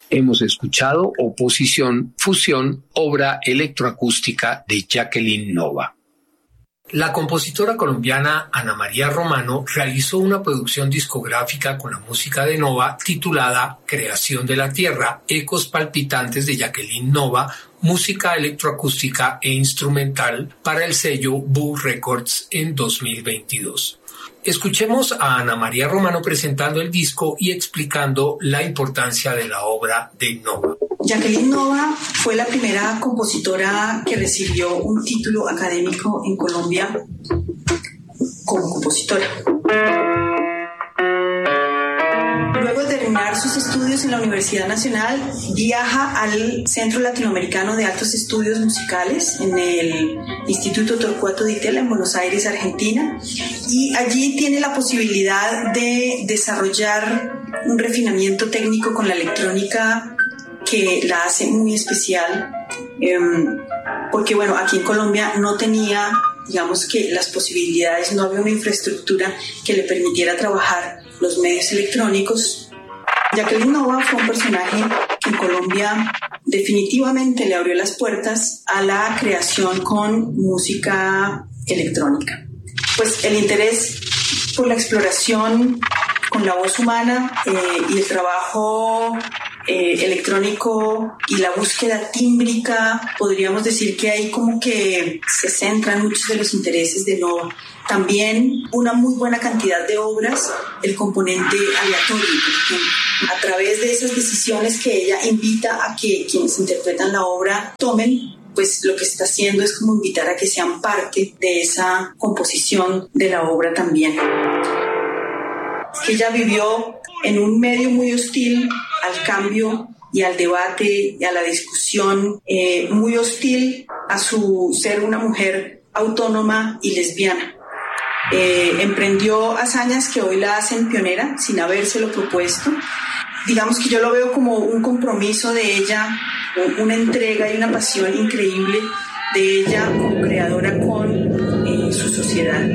Hemos escuchado Oposición, Fusión, obra electroacústica de Jacqueline Nova. La compositora colombiana Ana María Romano realizó una producción discográfica con la música de Nova titulada Creación de la Tierra, ecos palpitantes de Jacqueline Nova, música electroacústica e instrumental para el sello Boo Records en 2022. Escuchemos a Ana María Romano presentando el disco y explicando la importancia de la obra de Nova. Jacqueline Nova fue la primera compositora que recibió un título académico en Colombia como compositora. Luego de terminar sus estudios en la Universidad Nacional, viaja al Centro Latinoamericano de Altos Estudios Musicales en el Instituto Torcuato Di Tella en Buenos Aires, Argentina, y allí tiene la posibilidad de desarrollar un refinamiento técnico con la electrónica que la hace muy especial, porque bueno, aquí en Colombia no tenía, digamos que las posibilidades, no había una infraestructura que le permitiera trabajar los medios electrónicos. Jacqueline Nova fue un personaje que en Colombia definitivamente le abrió las puertas a la creación con música electrónica. Pues el interés por la exploración con la voz humana y el trabajo electrónico y la búsqueda tímbrica, podríamos decir que ahí como que se centran muchos de los intereses de Nova. También una muy buena cantidad de obras, el componente aleatorio, por ejemplo, a través de esas decisiones que ella invita a que quienes interpretan la obra tomen, pues lo que está haciendo es como invitar a que sean parte de esa composición de la obra también. Ella vivió en un medio muy hostil al cambio y al debate y a la discusión, muy hostil a su ser una mujer autónoma y lesbiana. Emprendió hazañas que hoy la hacen pionera sin habérselo propuesto. Digamos que yo lo veo como un compromiso de ella, una entrega y una pasión increíble de ella como creadora con su sociedad.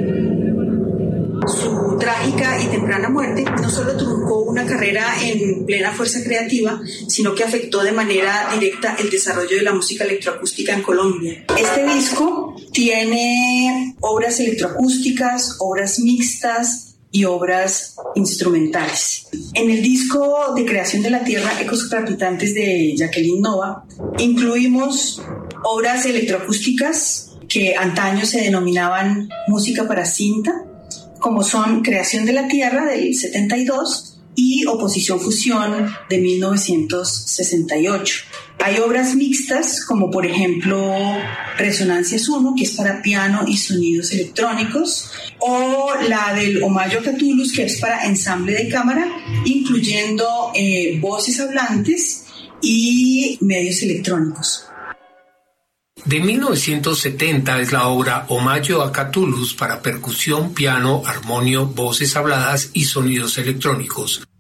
Su trágica y temprana muerte no solo truncó una carrera en plena fuerza creativa, sino que afectó de manera directa el desarrollo de la música electroacústica en Colombia. Este disco tiene obras electroacústicas, obras mixtas y obras instrumentales. En el disco de Creación de la Tierra, ecos palpitantes de Jacqueline Nova, incluimos obras electroacústicas que antaño se denominaban música para cinta, como son Creación de la Tierra del 72 y Oposición Fusión de 1968. Hay obras mixtas, como por ejemplo Resonancias 1, que es para piano y sonidos electrónicos, o la del Omayo a Cthulhu, que es para ensamble de cámara, incluyendo voces hablantes y medios electrónicos. De 1970 es la obra Omayo a Cthulhu para percusión, piano, armonio, voces habladas y sonidos electrónicos.